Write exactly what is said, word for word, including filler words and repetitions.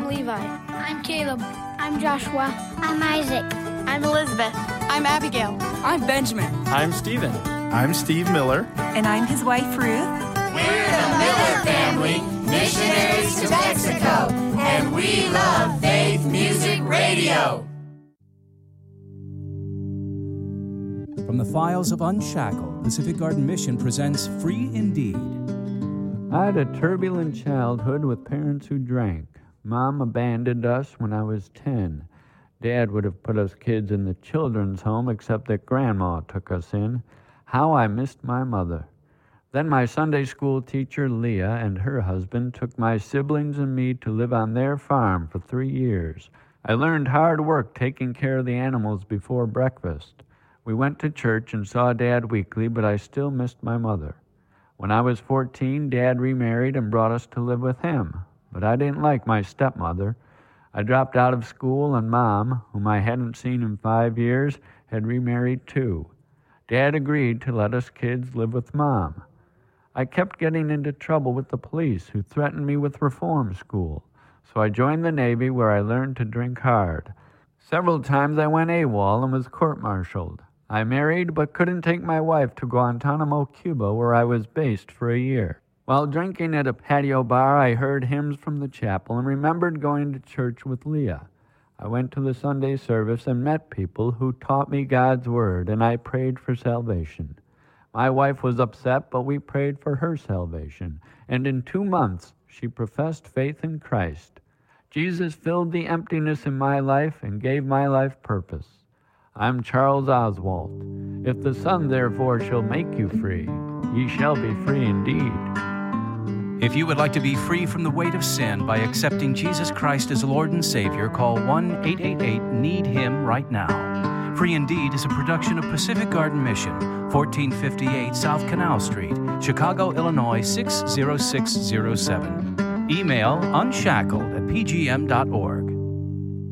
I'm Levi. I'm Caleb. I'm Joshua. I'm Isaac. I'm Elizabeth. I'm Abigail. I'm Benjamin. I'm Stephen. I'm Steve Miller. And I'm his wife, Ruth. We're the Miller family, missionaries to Mexico, and we love Faith Music Radio. From the files of Unshackled, Pacific Garden Mission presents Free Indeed. I had a turbulent childhood with parents who drank. Mom abandoned us when I was ten. Dad would have put us kids in the children's home, except that Grandma took us in. How I missed my mother. Then my Sunday school teacher, Leah, and her husband took my siblings and me to live on their farm for three years. I learned hard work taking care of the animals before breakfast. We went to church and saw Dad weekly, but I still missed my mother. When I was fourteen, Dad remarried and brought us to live with him, but I didn't like my stepmother. I dropped out of school, and Mom, whom I hadn't seen in five years, had remarried too. Dad agreed to let us kids live with Mom. I kept getting into trouble with the police, who threatened me with reform school, so I joined the Navy, where I learned to drink hard. Several times I went AWOL and was court-martialed. I married but couldn't take my wife to Guantanamo, Cuba, where I was based for a year. While drinking at a patio bar, I heard hymns from the chapel and remembered going to church with Leah. I went to the Sunday service and met people who taught me God's word, and I prayed for salvation. My wife was upset, but we prayed for her salvation, and in two months she professed faith in Christ. Jesus filled the emptiness in my life and gave my life purpose. I'm Charles Oswald. If the Son therefore shall make you free, ye shall be free indeed. If you would like to be free from the weight of sin by accepting Jesus Christ as Lord and Savior, call one eight eight eight need him right now. Free Indeed is a production of Pacific Garden Mission, fourteen fifty-eight South Canal Street, Chicago, Illinois six zero six zero seven. Email unshackled at p g m dot org.